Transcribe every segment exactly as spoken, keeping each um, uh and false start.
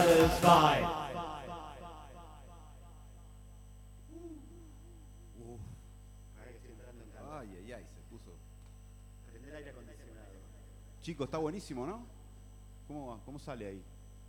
satisfied. Uf. Ay, ay, ay, se puso. Prender aire acondicionado. Chico, está buenísimo, ¿no? ¿Cómo va? ¿Cómo sale ahí?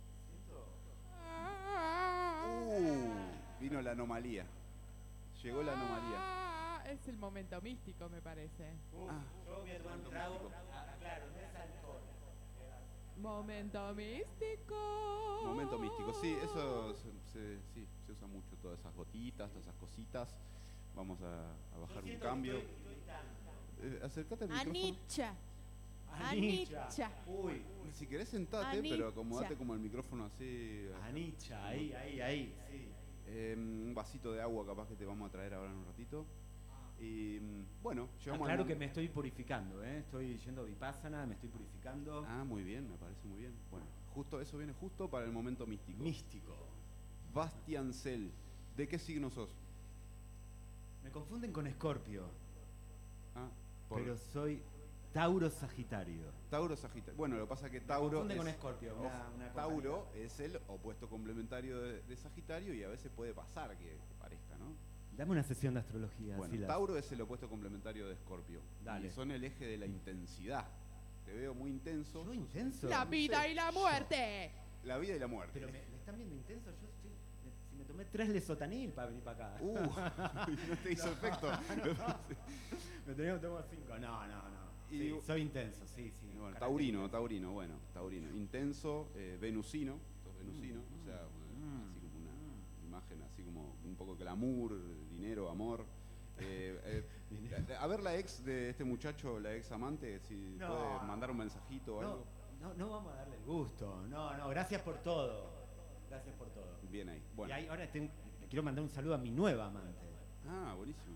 Uh, vino la anomalía. Llegó la anomalía. Ah, es el momento místico, me parece. Uh, Ah. Yo voy a tomar un trago. Ah, claro, no es alcohol. Momento místico. Momento místico, sí, eso se, se- sí, se usa mucho, todas esas gotitas, todas esas cositas. Vamos a, a bajar un Siento cambio. que estoy- estoy tan- Eh, acércate al micrófono. Anicha. Anicha. Anicha. Uy. Si querés sentate, Anicha. pero acomodate como el micrófono así. Anicha, ahí, ahí, ahí. Sí. Eh, un vasito de agua capaz que te vamos a traer ahora en un ratito. Y mm, bueno, llegamos Claro al que me estoy purificando, ¿eh? Estoy yendo vipassana, me estoy purificando. Ah, muy bien, me parece muy bien. Bueno, justo eso viene justo para el momento místico. Místico. Bastian Cell, ¿de qué signo sos? Me confunden con Escorpio, Ah, por pero soy Tauro Sagitario. Tauro Sagitario. Bueno, lo que pasa es que Me Tauro confunden es, con Escorpio. una- ojo, una Tauro es el opuesto complementario de, de Sagitario y a veces puede pasar que, que parezca, ¿no? Dame una sesión de astrología. Bueno, Silas. Tauro es el opuesto complementario de Escorpio. Dale. Y son el eje de la intensidad. Te veo muy intenso. ¿Yo intenso? La vida Sí. y la muerte. La vida y la muerte. Pero me, me están viendo intenso. Yo estoy, me- si me tomé tres lesotanil para venir para acá. Uh, no te hizo efecto. Me tenía que tomar cinco. No, no, no. Y- Sí, soy intenso, sí, sí. Bueno, Carácter taurino, intenso. taurino, bueno, taurino. Intenso, eh, venusino, sos venusino, Mm, o sea, mm, así como una mm. imagen, así como un poco glamour, dinero, amor. Eh, eh, Dinero. a ver la ex de este muchacho, la ex amante, si No. puede mandar un mensajito o No, algo. no, no vamos a darle el gusto. No, no, gracias por todo. Gracias por todo. Bien ahí. Bueno. Y ahí, ahora tengo- le quiero mandar un saludo a mi nueva amante. Ah, buenísimo.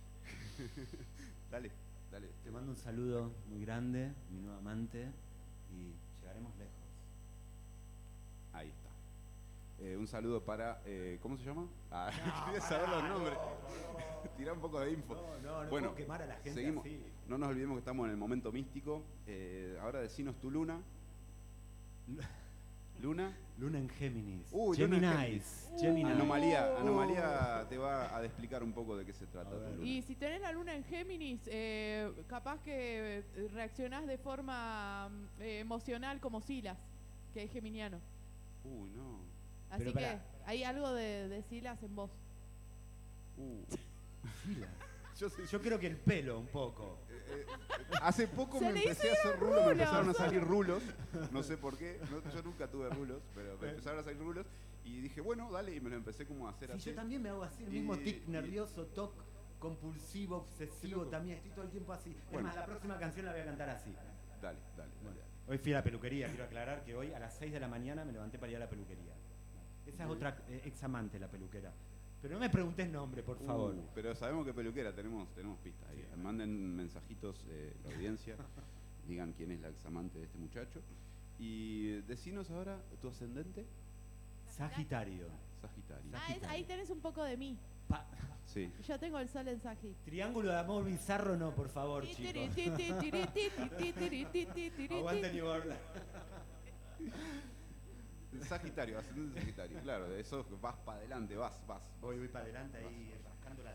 dale, dale. Te mando un saludo muy grande, mi nueva amante, y llegaremos lejos. Ahí está. Eh, un saludo para, eh, ¿cómo se llama? Ah, quería saber los nombres. Tirá un poco de info. No, no, no Bueno, puedo quemar a la gente seguimos. así. No nos olvidemos que estamos en el momento místico. Eh, ahora decinos tu luna. Luna. Luna en Géminis. Uy, Luna en Geminis. Gemini. Anomalía. Uh. Anomalía te va a explicar un poco de qué se trata A tu ver. luna. Y si tenés la luna en Géminis, eh, capaz que eh, reaccionás de forma mm, eh, emocional como Silas, que es geminiano. Uy, no. Así Pero que pará. hay algo de, de Silas en vos. Uh. Silas. Yo, soy- Yo creo que el pelo un poco. eh, eh, hace poco Se me le empecé a hicieron hacer rulos, me rulos. empezaron a salir rulos. No sé por qué. no- yo nunca tuve rulos, pero me empezaron a salir rulos. Y dije, bueno, dale, y me lo empecé como a hacer Sí, así. yo también me hago así, el Y- mismo tic y- nervioso, toc compulsivo, Qué obsesivo loco. también. Estoy todo el tiempo así. Es Bueno. más, la próxima canción la voy a cantar así. Dale, dale, dale. Hoy fui a la peluquería, quiero aclarar que hoy a las seis de la mañana me levanté para ir a la peluquería. Esa es Muy otra eh, ex amante, la peluquera. Pero no me preguntes nombre, por favor. Uh, pero sabemos que peluquera, tenemos, tenemos pistas ahí. Sí. Manden mensajitos eh, la audiencia, digan quién es la examante de este muchacho. Y decinos ahora tu ascendente, Sagitario. Sagitario. Ah, es- ahí tenés un poco de mí. Pa- Sí. Yo tengo el sol en Sagi. Triángulo de amor bizarro, no, por favor, chicos. Aguante New Orleans. Sagitario, ascendente Sagitario, claro, de eso vas para adelante, vas, vas. Voy, voy para adelante ahí, rascando la